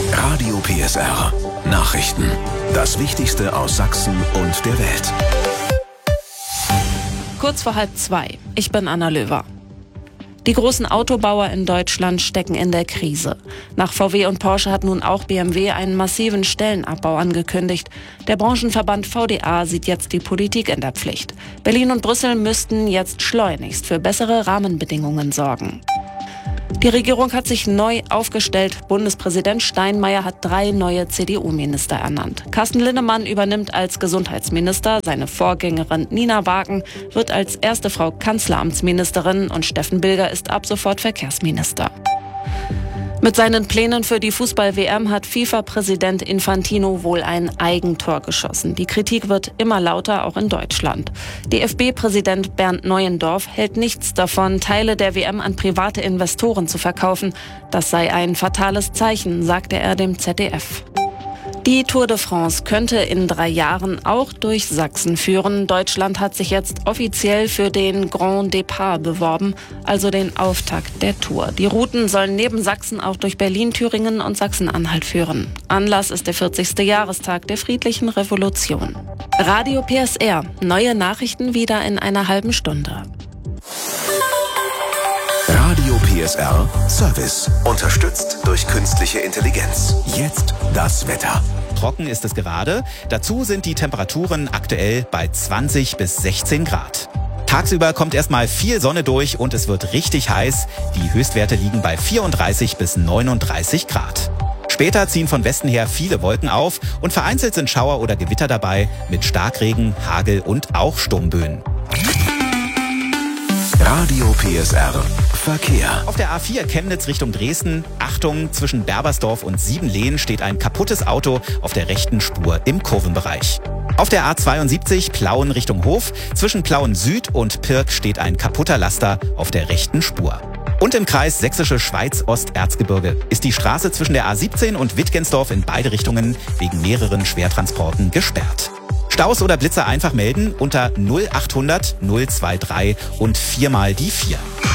Radio PSR. Nachrichten. Das Wichtigste aus Sachsen und der Welt. Kurz vor 1:30. Ich bin Anna Löwer. Die großen Autobauer in Deutschland stecken in der Krise. Nach VW und Porsche hat nun auch BMW einen massiven Stellenabbau angekündigt. Der Branchenverband VDA sieht jetzt die Politik in der Pflicht. Berlin und Brüssel müssten jetzt schleunigst für bessere Rahmenbedingungen sorgen. Die Regierung hat sich neu aufgestellt. Bundespräsident Steinmeier hat 3 neue CDU-Minister ernannt. Carsten Linnemann übernimmt als Gesundheitsminister. Seine Vorgängerin Nina Wagen wird als erste Frau Kanzleramtsministerin und Steffen Bilger ist ab sofort Verkehrsminister. Mit seinen Plänen für die Fußball-WM hat FIFA-Präsident Infantino wohl ein Eigentor geschossen. Die Kritik wird immer lauter, auch in Deutschland. DFB-Präsident Bernd Neuendorf hält nichts davon, Teile der WM an private Investoren zu verkaufen. Das sei ein fatales Zeichen, sagte er dem ZDF. Die Tour de France könnte in 3 Jahren auch durch Sachsen führen. Deutschland hat sich jetzt offiziell für den Grand Départ beworben, also den Auftakt der Tour. Die Routen sollen neben Sachsen auch durch Berlin, Thüringen und Sachsen-Anhalt führen. Anlass ist der 40. Jahrestag der friedlichen Revolution. Radio PSR. Neue Nachrichten wieder in einer halben Stunde. Radio PSR Service. Unterstützt durch künstliche Intelligenz. Jetzt das Wetter. Trocken ist es gerade. Dazu sind die Temperaturen aktuell bei 20 bis 16 Grad. Tagsüber kommt erstmal viel Sonne durch und es wird richtig heiß. Die Höchstwerte liegen bei 34 bis 39 Grad. Später ziehen von Westen her viele Wolken auf und vereinzelt sind Schauer oder Gewitter dabei mit Starkregen, Hagel und auch Sturmböen. Radio PSR Verkehr. Auf der A4 Chemnitz Richtung Dresden. Achtung, zwischen Berbersdorf und Siebenlehn steht ein kaputtes Auto auf der rechten Spur im Kurvenbereich. Auf der A72 Plauen Richtung Hof. Zwischen Plauen Süd und Pirk steht ein kaputter Laster auf der rechten Spur. Und im Kreis Sächsische Schweiz-Osterzgebirge ist die Straße zwischen der A17 und Wittgensdorf in beide Richtungen wegen mehreren Schwertransporten gesperrt. Staus oder Blitzer einfach melden unter 0800 023 und 4 mal die 4.